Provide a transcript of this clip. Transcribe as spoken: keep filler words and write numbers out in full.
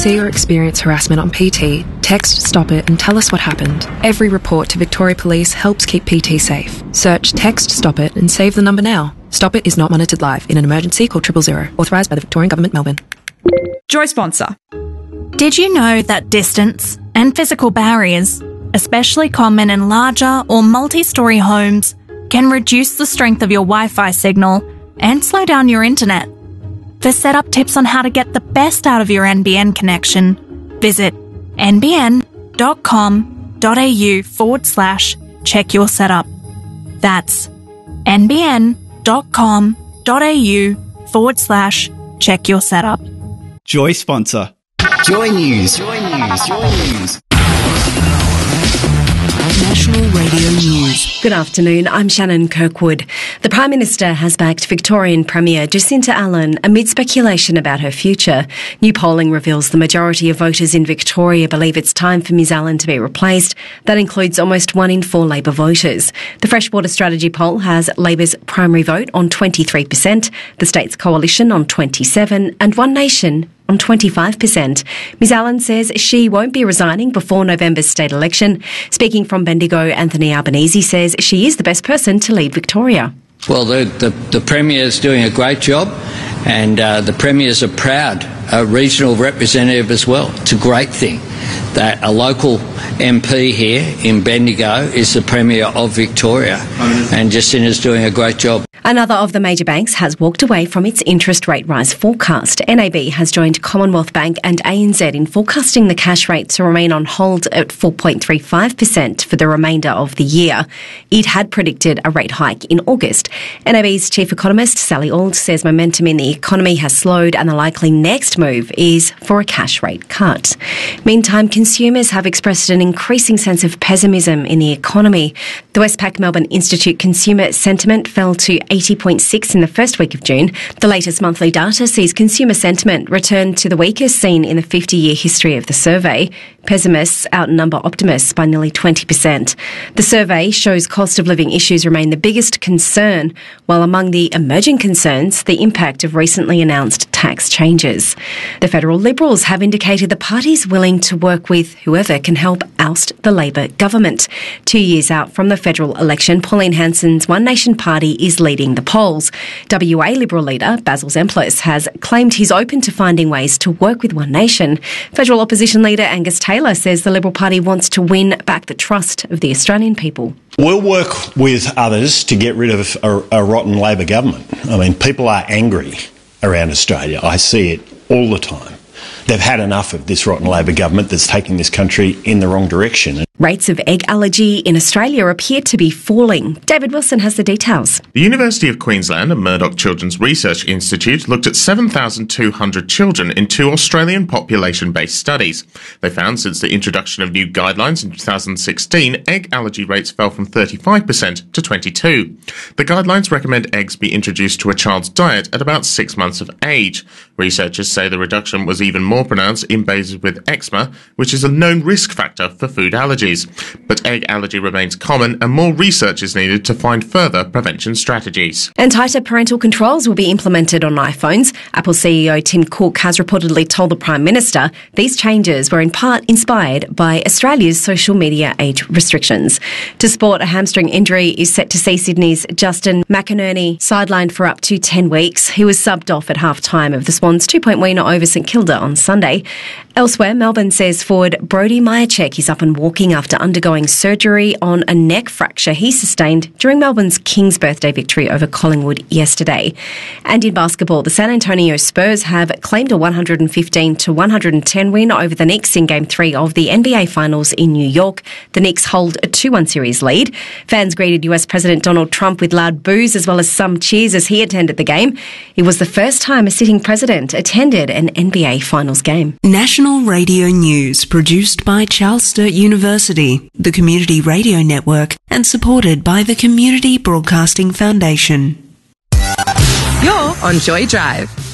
see or experience harassment on P T, text Stop It and tell us what happened. Every report to Victoria Police helps keep P T safe. Search Text Stop It and save the number now. Stop It is not monitored live. In an emergency, call triple zero. Authorised by the Victorian Government, Melbourne. Joy sponsor. Did you know that distance and physical barriers, especially common in larger or multi-storey homes, can reduce the strength of your Wi-Fi signal and slow down your internet? For setup tips on how to get the best out of your N B N connection, visit nbn.com.au forward slash check your setup. That's nbn.com.au forward slash check your setup. Joy sponsor. Joy News. Joy News. Joy News. National Radio News. Good afternoon, I'm Shannon Kirkwood. The Prime Minister has backed Victorian Premier Jacinta Allan amid speculation about her future. New polling reveals the majority of voters in Victoria believe it's time for Ms Allan to be replaced. That includes almost one in four Labor voters. The Freshwater Strategy poll has Labor's primary vote on twenty-three percent, the state's coalition on twenty-seven percent and One Nation on twenty-five percent. Ms Allan says she won't be resigning before November's state election. Speaking from Bendigo, Anthony Albanese says she is the best person to lead Victoria. Well, the, the, the Premier is doing a great job, and uh, the Premier is a proud uh, regional representative as well. It's a great thing that a local M P here in Bendigo is the Premier of Victoria, and Jacinta's doing a great job. Another of the major banks has walked away from its interest rate rise forecast. N A B has joined Commonwealth Bank and A N Z in forecasting the cash rate to remain on hold at four point three five percent for the remainder of the year. It had predicted a rate hike in August. N A B's chief economist, Sally Auld, says momentum in the economy has slowed and the likely next move is for a cash rate cut. Meantime, consumers have expressed an increasing sense of pessimism in the economy. The Westpac Melbourne Institute consumer sentiment fell to eighty point six in the first week of June. The latest monthly data sees consumer sentiment return to the weakest seen in the fifty-year history of the survey. Pessimists outnumber optimists by nearly twenty percent. The survey shows cost of living issues remain the biggest concern, while among the emerging concerns, the impact of recently announced tax changes. The federal Liberals have indicated the party's willing to work with whoever can help oust the Labor government. Two years out from the federal election, Pauline Hanson's One Nation party is leading the polls. W A Liberal leader Basil Zemplis has claimed he's open to finding ways to work with One Nation. Federal opposition leader Angus Taylor says the Liberal Party wants to win back the trust of the Australian people. We'll work with others to get rid of a, a rotten Labor government. I mean, people are angry around Australia. I see it all the time. They've had enough of this rotten Labor government that's taking this country in the wrong direction. Rates of egg allergy in Australia appear to be falling. David Wilson has the details. The University of Queensland and Murdoch Children's Research Institute looked at seven thousand two hundred children in two Australian population-based studies. They found since the introduction of new guidelines in two thousand sixteen, egg allergy rates fell from thirty-five percent to twenty-two percent. The guidelines recommend eggs be introduced to a child's diet at about six months of age. Researchers say the reduction was even more pronounced in babies with eczema, which is a known risk factor for food allergies. But egg allergy remains common and more research is needed to find further prevention strategies. And tighter parental controls will be implemented on iPhones. Apple C E O Tim Cook has reportedly told the Prime Minister these changes were in part inspired by Australia's social media age restrictions. To sport, a hamstring injury is set to see Sydney's Justin McInerney sidelined for up to ten weeks. He was subbed off at half-time of the Swans' two-point win over St Kilda on Sunday. Elsewhere, Melbourne says forward Brody Myercheck is up and walking after undergoing surgery on a neck fracture he sustained during Melbourne's King's birthday victory over Collingwood yesterday. And in basketball, the San Antonio Spurs have claimed a one hundred fifteen to one hundred ten win over the Knicks in Game three of the N B A Finals in New York. The Knicks hold a two one series lead. Fans greeted U S President Donald Trump with loud boos as well as some cheers as he attended the game. It was the first time a sitting president attended an N B A Finals game. National Radio News, produced by Charles Sturt University, the Community Radio Network, and supported by the Community Broadcasting Foundation. You're on Joy Drive.